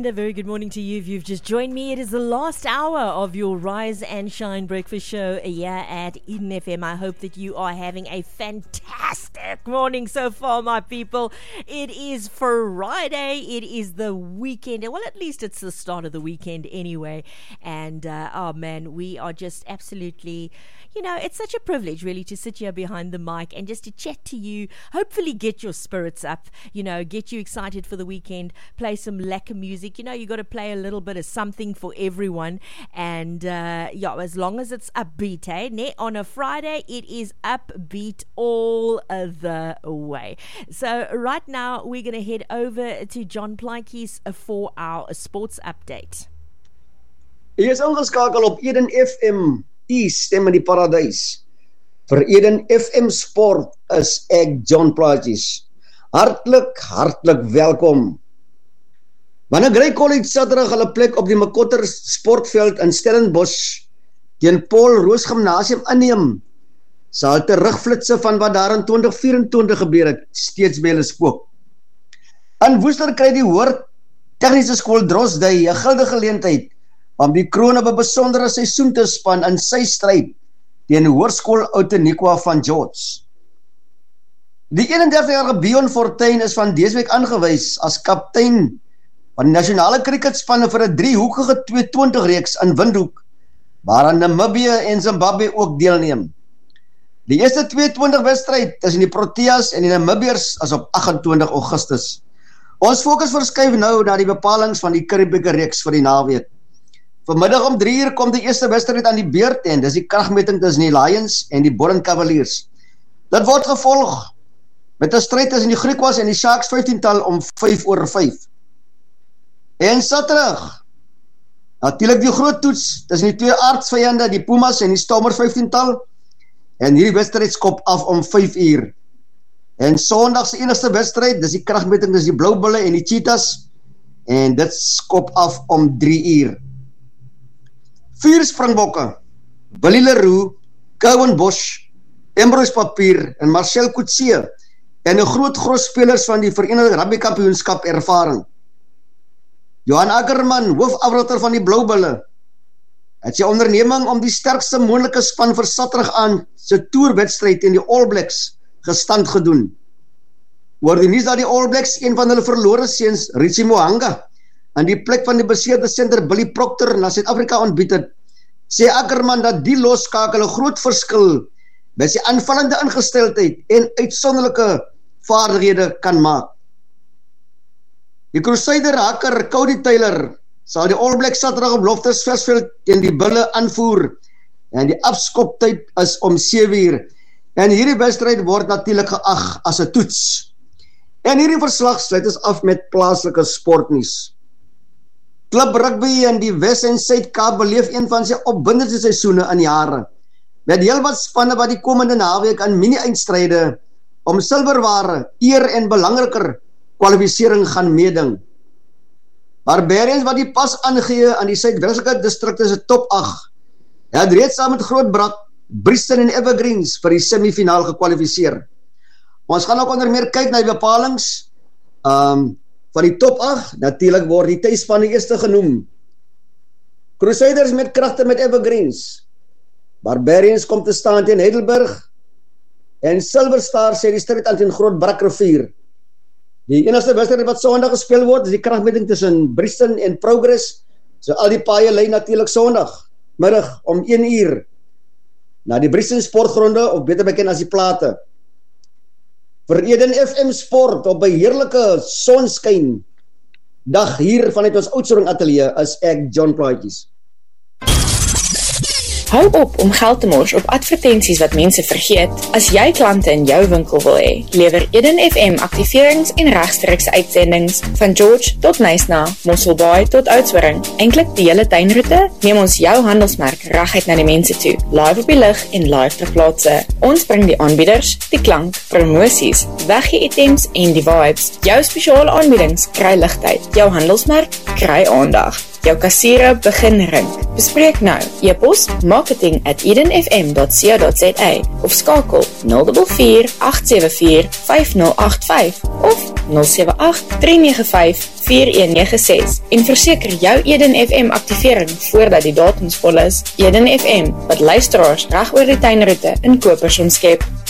And a very good morning to you if you've just joined me. It is the last hour of your Rise and Shine breakfast show here at Eden FM. I hope that you are having a fantastic morning so far, my people. It is Friday. It is the weekend. Well, at least it's the start of the weekend anyway. And, oh man, we are just absolutely... it's such a privilege really to sit here behind the mic and just to chat to you, hopefully get your spirits up, get you excited for the weekend, play some lekker music. You got to play a little bit of something for everyone. And as long as it's upbeat, on a Friday, it is upbeat all the way. So right now, we're going to head over to John Plaatjes for our sports update. Hy is ingeskakel op Eden FM. Die stem in die paradys. Vir Eden FM Sport is ek John Plaatjes. Hartlik welkom. Wanneer Grey College Saterdag hulle plek op die Makotter Sportveld in Stellenbosch teen Paul Roos Gymnasium inneem, sal terugflitse van wat daar in 2024 gebeur het, steeds by hulle spook. In Woester kry die Hoër Tegniese Skool Drosdui 'n guldige geleentheid om die kroon op 'n besondere seisoen te span in sy stryd teen Hoërskool Outeniqua van George. Die 31-jarige Bjorn Fortuin is van dese week aangewys as kaptein van die nasionale cricketspanne vir 'n driehoekige 220 reeks in Windhoek, waaraan Namibië en Zimbabwe ook deelneem. Die eerste 220 wedstryd tussen die Proteas en die Namibiërs is op 28 Augustus. Ons fokus verskuif nou na die bepalings van die Currie-Beeker reeks vir die naweek. Vanmiddag om 3:00 kom die eerste wedstryd aan die beurt en dis die kragmeting tussen die Lions en die Boden Cavaliers. Dit word gevolg met 'n stryd tussen die Griquas en die Sharks 15-tal om 5:05. En Saterdag, natuurlik die groot toets tussen die twee aardsvyande, die Pumas en die Stormers 15-tal, en hierdie wedstryd skop af om 5:00. En Sondag se enigste wedstryd, dis die kragmeting tussen die Blou Bulle en die Cheetahs, en dit skop af om 3:00. 4 Springbokke, Willie Leroux, Cowan Bosch, Ambrose Papier en Marcel Coetzee en 'n groot spelers van die Verenigde Rugby Kampioenskap ervaring. Johan Ackerman, hoofafrotter van die Blou Bulle, het sy onderneming om die sterkste moontlike span vir Saterdag aan sy toerwedstryd teen die All Blacks gestand gedoen. Oor die nuus dat die All Blacks een van hulle verlore seuns, Richie Mo'unga, aan die plek van die beseerde center Billy Proctor na Suid-Afrika ontbied het, sê Ackerman dat die loskakel 'n groot verskil by sy aanvallende ingesteldheid en uitsonderlike vaardighede kan maak. Die Crusader hakker Cody Taylor sal die All Blacks Saterdag op Loftus Versveld teen die Bulle aanvoer en die afskoptyd is om 7:00 en hierdie wedstryd word natuurlik geag as 'n toets. En hierdie verslag sluit ons af met plaaslike sportnuus. Klub Rugby in die Wes- en Suid-Kaap beleef een van sy opwindendste seisoene in jare, met heelwat spanne wat die komende naweek aan mini-eindstryde om silwerware, eer en belangriker kwalifisering gaan meeding. Barbarians wat die pas aangee aan die Suid-Weselike distrikte se top 8, het reeds saam met Grootbrak, Brixton en Evergreens vir die semifinaal gekwalifiseer. Ons gaan ook onder meer kyk na die bepalings van die top 8, natuurlik word die tuisspanne eerste genoem. Crusaders met kragte met Evergreens. Barbarians kom te staan teen Heidelberg en Silver Star sê die stryd aan teen Grootbrak Rivier. Die enigste wedstryd wat Sondag gespeel word is die kragmeting tussen Brixton en Progress. So al die paaie lei natuurlik Sondag middag om 1:00 na die Brixton Sportgronde, of beter bekend as die Plate. Vir Eden FM Sport op 'n heerlike sonskyn dag hier vanuit ons Oudtshoorn ateljee is ek John Plaatjes. Hou op om geld te mors op advertensies wat mense vergeet. As jy klante in jou winkel wil hê, lewer Eden FM aktiverings en regstreekse uitsendings van George tot Knysna, Mosselbaai tot Oudtshoorn. Eintlik die hele tuinroete, neem ons jou handelsmerk reguit na die mense toe, live op die lug en live ter plaatse. Ons bring die aanbieders, die klank, promosies, weggee items en die vibes. Jou spesiale aanbiedings kry ligtheid, jou handelsmerk kry aandag. jou kassiere begin ring. Bespreek nou. E-pos marketing@edenfm.co.za of skakel 044 874 5085 of 078 395 4196 en verseker jou Eden FM aktivering voordat die datums vol is. Eden FM, wat luisteraars reg oor die tuinroete in Kopersson skep.